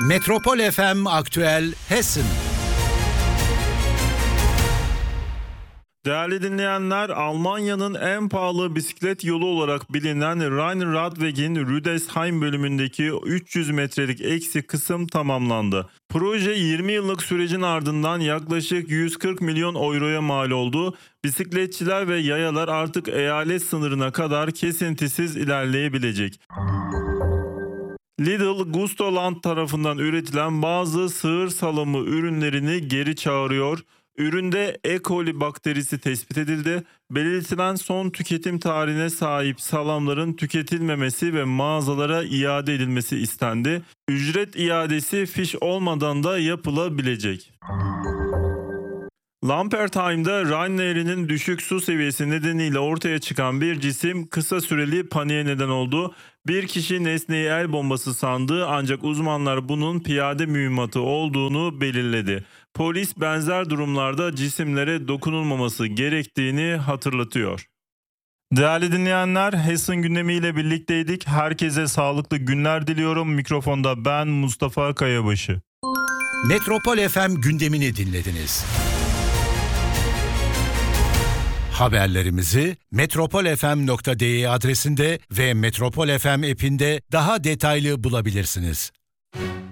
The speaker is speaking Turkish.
Metropol FM Aktüel Hessen. Değerli dinleyenler, Almanya'nın en pahalı bisiklet yolu olarak bilinen Rhein-Radweg'in Rüdesheim bölümündeki 300 metrelik eksik kısım tamamlandı. Proje 20 yıllık sürecin ardından yaklaşık 140 milyon euroya mal oldu. Bisikletçiler ve yayalar artık eyalet sınırına kadar kesintisiz ilerleyebilecek. Lidl, Gustoland tarafından üretilen bazı sığır salamı ürünlerini geri çağırıyor. Üründe E. coli bakterisi tespit edildi. Belirtilen son tüketim tarihine sahip salamların tüketilmemesi ve mağazalara iade edilmesi istendi. Ücret iadesi fiş olmadan da yapılabilecek. Lampertheim'da Rhein Nehri'nin düşük su seviyesi nedeniyle ortaya çıkan bir cisim kısa süreli paniğe neden oldu. Bir kişi nesneyi el bombası sandı ancak uzmanlar bunun piyade mühimmatı olduğunu belirledi. Polis benzer durumlarda cisimlere dokunulmaması gerektiğini hatırlatıyor. Değerli dinleyenler, Hessen gündemiyle birlikteydik. Herkese sağlıklı günler diliyorum. Mikrofonda ben Mustafa Kayabaşı. Metropol FM gündemini dinlediniz. Haberlerimizi metropolfm.de adresinde ve Metropol FM app'inde daha detaylı bulabilirsiniz.